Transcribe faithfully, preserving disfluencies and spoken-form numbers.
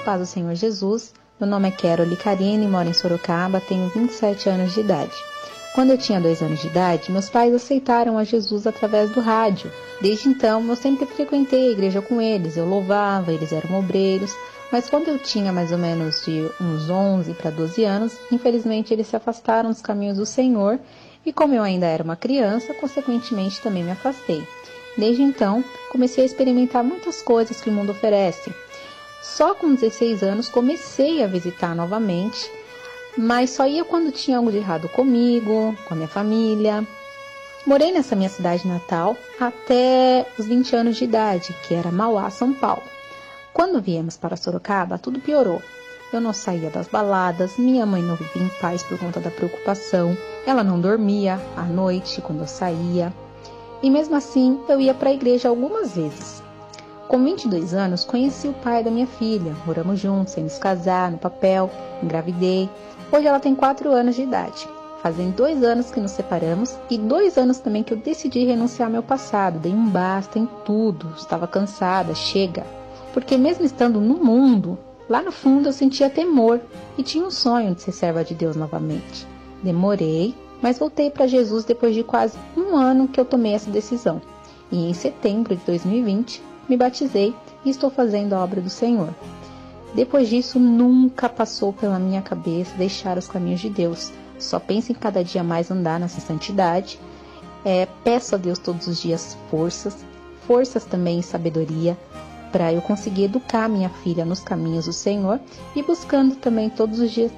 paz do Senhor Jesus, meu nome é Carole Karine, moro em Sorocaba, tenho vinte e sete anos de idade. Quando eu tinha dois anos de idade, meus pais aceitaram a Jesus através do rádio. Desde então, eu sempre frequentei a igreja com eles, eu louvava, eles eram obreiros, mas quando eu tinha mais ou menos de uns onze para doze anos, infelizmente eles se afastaram dos caminhos do Senhor e como eu ainda era uma criança, consequentemente também me afastei. Desde então, comecei a experimentar muitas coisas que o mundo oferece. Só com dezesseis anos comecei a visitar novamente, mas só ia quando tinha algo de errado comigo, com a minha família. Morei nessa minha cidade natal até os vinte anos de idade, que era Mauá, São Paulo. Quando viemos para Sorocaba, tudo piorou. Eu não saía das baladas, minha mãe não vivia em paz por conta da preocupação, ela não dormia à noite quando eu saía. E mesmo assim, eu ia para a igreja algumas vezes. Com vinte e dois anos, conheci o pai da minha filha, moramos juntos, sem nos casar, no papel, engravidei. Hoje ela tem quatro anos de idade. Fazem dois anos que nos separamos e dois anos também que eu decidi renunciar ao meu passado. Dei um basta em tudo, estava cansada, chega. Porque mesmo estando no mundo, lá no fundo eu sentia temor e tinha um sonho de ser serva de Deus novamente. Demorei, mas voltei para Jesus depois de quase um ano que eu tomei essa decisão. E em setembro de dois mil e vinte, me batizei e estou fazendo a obra do Senhor. Depois disso, nunca passou pela minha cabeça deixar os caminhos de Deus. Só penso em cada dia mais andar nessa santidade. É, peço a Deus todos os dias forças, forças também e sabedoria, para eu conseguir educar minha filha nos caminhos do Senhor e buscando também todos os dias